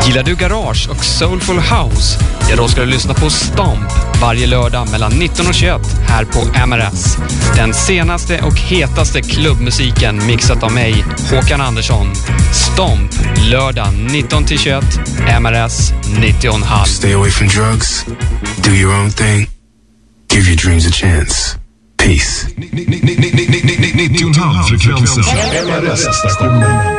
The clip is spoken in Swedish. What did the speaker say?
Gillar du garage och soulful house? Ja, då ska du lyssna på Stomp varje lördag mellan 19 och 21 här på MRS. Den senaste och hetaste klubbmusiken mixat av mig, Håkan Andersson. Stomp, lördag 19-21, MRS 90,5. Stay away from drugs, do your own thing, give your dreams a chance. Peace. 90,5 frekvensen. MRS-stationen.